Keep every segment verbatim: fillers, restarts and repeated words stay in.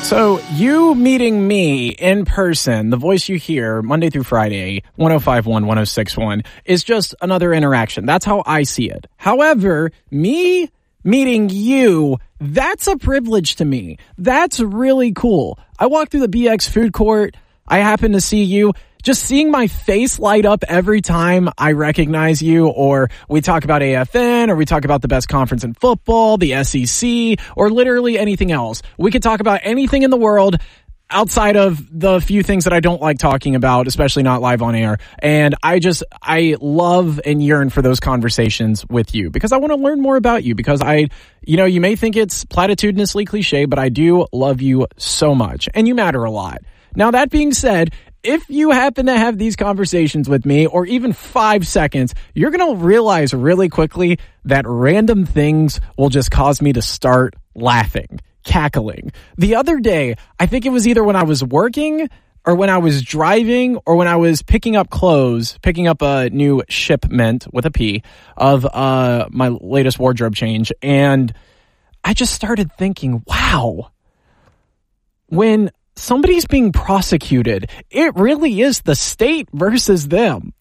So you meeting me in person, the voice you hear Monday through Friday, one oh five point one, one oh six point one, is just another interaction. That's how I see it. However, me meeting you, that's a privilege to me. That's really cool. I walk through the B X food court. I happen to see you. Just seeing my face light up every time I recognize you, or we talk about A F N, or we talk about the best conference in football, the S E C, or literally anything else. We could talk about anything in the world outside of the few things that I don't like talking about, especially not live on air. And I just, I love and yearn for those conversations with you because I want to learn more about you because I, you know, you may think it's platitudinously cliche, but I do love you so much and you matter a lot. Now, that being said, if you happen to have these conversations with me, or even five seconds, you're going to realize really quickly that random things will just cause me to start laughing, cackling. The other day, I think it was either when I was working or when I was driving or when I was picking up clothes, picking up a new shipment with a P of uh, my latest wardrobe change. And I just started thinking, wow, when somebody's being prosecuted, it really is the state versus them.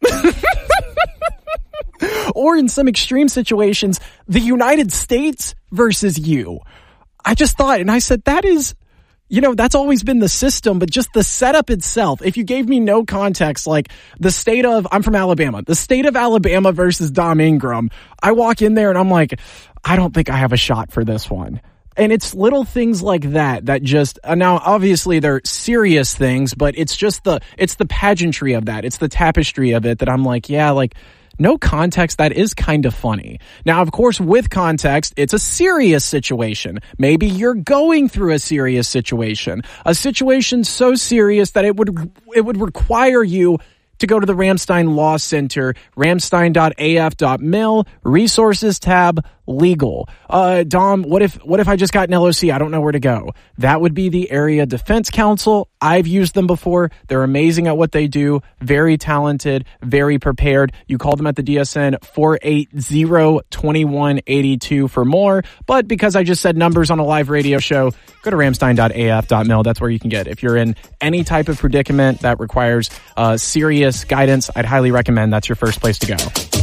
Or in some extreme situations, the United States versus you. I just thought, and I said, that is, you know, that's always been the system, but just the setup itself. If you gave me no context, like the state of, I'm from Alabama, the state of Alabama versus Dom Ingram, I walk in there and I'm like, I don't think I have a shot for this one. And it's little things like that that just, uh, now obviously they're serious things, but it's just the, it's the pageantry of that. It's the tapestry of it that I'm like, yeah, like no context. That is kind of funny. Now, of course, with context, it's a serious situation. Maybe you're going through a serious situation, a situation so serious that it would, it would require you to go to the Ramstein Law Center, ramstein dot a f dot mil, resources tab, legal. Uh, Dom, what if, what if I just got an L O C? I don't know where to go. That would be the Area Defense Council. I've used them before. They're amazing at what they do. Very talented, very prepared. You call them at the D S N four eight zero, two one eight two for more. But because I just said numbers on a live radio show, go to ramstein dot a f dot mil. That's where you can get. If you're in any type of predicament that requires uh, serious guidance, I'd highly recommend that's your first place to go.